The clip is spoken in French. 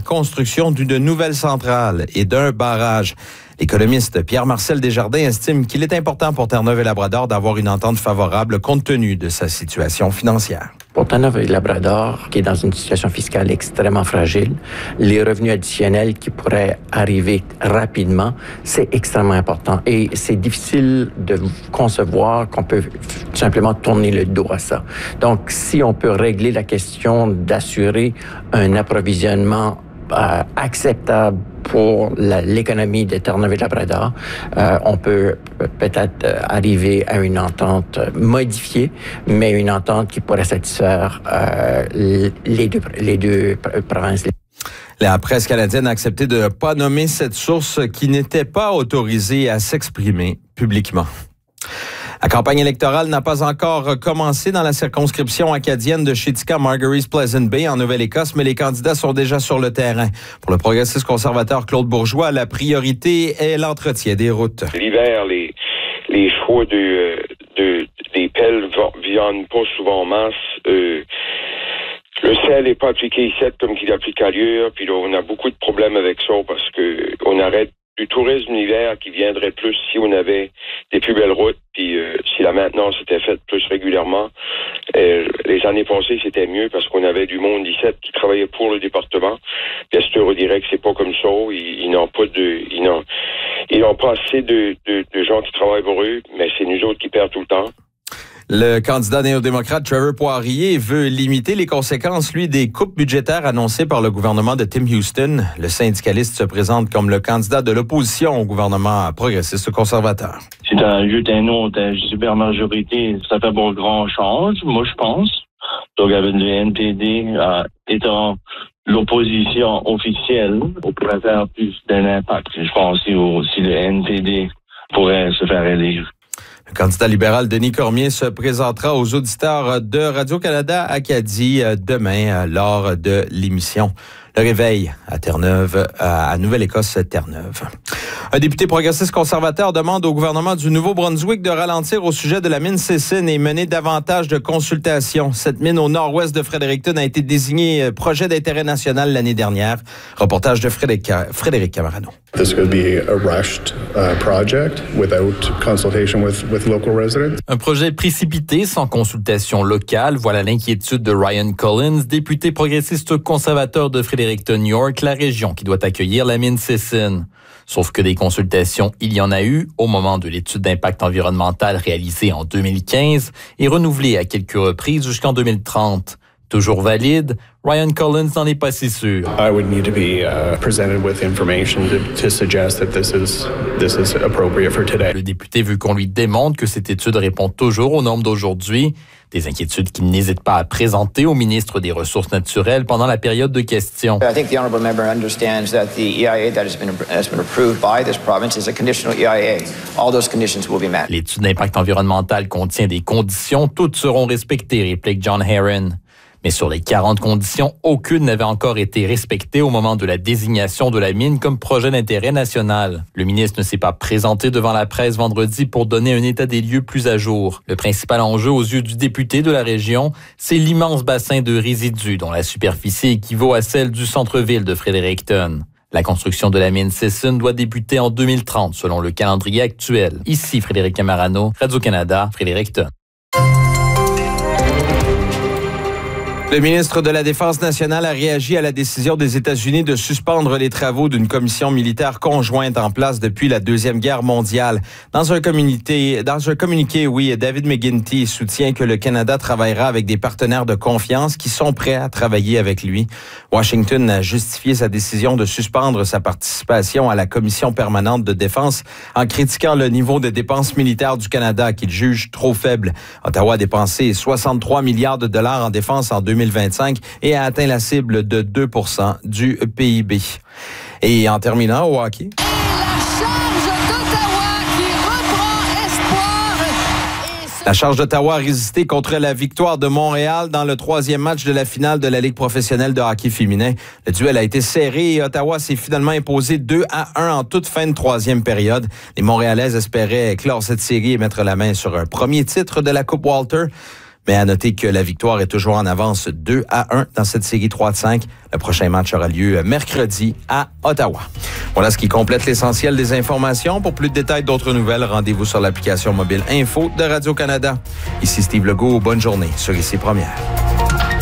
construction d'une nouvelle centrale et d'un barrage. L'économiste Pierre-Marcel Desjardins estime qu'il est important pour Terre-Neuve et Labrador d'avoir une entente favorable compte tenu de sa situation financière. Pour Terre-Neuve et Labrador, qui est dans une situation fiscale extrêmement fragile, les revenus additionnels qui pourraient arriver rapidement, c'est extrêmement important. Et c'est difficile de concevoir qu'on peut tout simplement tourner le dos à ça. Donc, si on peut régler la question d'assurer un approvisionnement acceptable pour l'économie de Terre-Neuve et Labrador, on peut peut-être arriver à une entente modifiée, mais une entente qui pourrait satisfaire les deux provinces. La presse canadienne a accepté de ne pas nommer cette source qui n'était pas autorisée à s'exprimer publiquement. La campagne électorale n'a pas encore commencé dans la circonscription acadienne de Shetika-Margaries-Pleasant Bay en Nouvelle-Écosse, mais les candidats sont déjà sur le terrain. Pour le progressiste conservateur Claude Bourgeois, la priorité est l'entretien des routes. L'hiver, les choix des pelles viennent pas souvent en masse. Le sel n'est pas appliqué ici comme qu'il applique ailleurs, puis là, on a beaucoup de problèmes avec ça parce que on arrête du tourisme l'hiver qui viendrait plus si on avait des plus belles routes, puis si la maintenance était faite plus régulièrement. Les années passées, c'était mieux parce qu'on avait du monde ici qui travaillait pour le département. Bien sûr, on dirait que c'est pas comme ça. Ils n'ont pas assez de gens qui travaillent pour eux, mais c'est nous autres qui perdons tout le temps. Le candidat néo-démocrate Trevor Poirier veut limiter les conséquences, des coupes budgétaires annoncées par le gouvernement de Tim Houston. Le syndicaliste se présente comme le candidat de l'opposition au gouvernement progressiste conservateur. C'est juste une autre super majorité. Ça fait pas grand change, moi je pense. Donc avec le NPD étant l'opposition officielle, on pourrait faire plus d'un impact. Je pense si le NPD pourrait se faire élire. Le candidat libéral Denis Cormier se présentera aux auditeurs de Radio-Canada Acadie demain lors de l'émission Le Réveil à Terre-Neuve, à Nouvelle-Écosse, Terre-Neuve. Un député progressiste conservateur demande au gouvernement du Nouveau-Brunswick de ralentir au sujet de la mine Sissin et mener davantage de consultations. Cette mine au nord-ouest de Fredericton a été désignée projet d'intérêt national l'année dernière. Reportage de Frédéric Camarano. This could be a rushed project without consultation with local residents. Un projet précipité sans consultation locale, voilà l'inquiétude de Ryan Collins, député progressiste conservateur de Fredericton York, la région qui doit accueillir la mine Sissin. Sauf que des consultations, il y en a eu au moment de l'étude d'impact environnemental réalisée en 2015 et renouvelée à quelques reprises jusqu'en 2030. Toujours valide, Ryan Collins n'en est pas si sûr. I would need to be presented with information to suggest that this is appropriate for today. Le député veut qu'on lui démontre que cette étude répond toujours aux normes d'aujourd'hui. Des inquiétudes qu'il n'hésite pas à présenter au ministre des Ressources naturelles pendant la période de questions. I think the honourable member understands that the EIA that has been approved by this province is a conditional EIA. All those conditions will be met. L'étude d'impact environnemental contient des conditions, toutes seront respectées, réplique John Herron. Mais sur les 40 conditions, aucune n'avait encore été respectée au moment de la désignation de la mine comme projet d'intérêt national. Le ministre ne s'est pas présenté devant la presse vendredi pour donner un état des lieux plus à jour. Le principal enjeu aux yeux du député de la région, c'est l'immense bassin de résidus dont la superficie équivaut à celle du centre-ville de Fredericton. La construction de la mine Sissin doit débuter en 2030 selon le calendrier actuel. Ici Frédéric Camarano, Radio-Canada, Fredericton. Le ministre de la Défense nationale a réagi à la décision des États-Unis de suspendre les travaux d'une commission militaire conjointe en place depuis la Deuxième Guerre mondiale. Dans un communiqué, David McGuinty soutient que le Canada travaillera avec des partenaires de confiance qui sont prêts à travailler avec lui. Washington a justifié sa décision de suspendre sa participation à la Commission permanente de défense en critiquant le niveau de dépenses militaires du Canada qu'il juge trop faible. Ottawa a dépensé 63 milliards de dollars en défense en 2025 et a atteint la cible de 2% du PIB. Et en terminant au hockey. La Charge d'Ottawa a résisté contre la victoire de Montréal dans le 3e match de la finale de la Ligue professionnelle de hockey féminin. Le duel a été serré et Ottawa s'est finalement imposé 2-1 en toute fin de 3e période. Les Montréalaises espéraient clore cette série et mettre la main sur un premier titre de la Coupe Walter. Mais à noter que la victoire est toujours en avance 2-1 dans cette série 3 de 5. Le prochain match aura lieu mercredi à Ottawa. Voilà ce qui complète l'essentiel des informations. Pour plus de détails d'autres nouvelles, rendez-vous sur l'application mobile Info de Radio-Canada. Ici Steve Legault, bonne journée sur ICI Première.